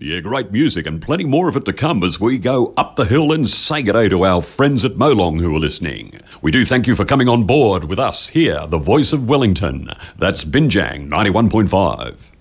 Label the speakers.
Speaker 1: Yeah, great music and plenty more of it to come as we go up the hill and say good day to our friends at Molong who are listening. We do thank you for coming on board with us here, the voice of Wellington. That's Binjang 91.5.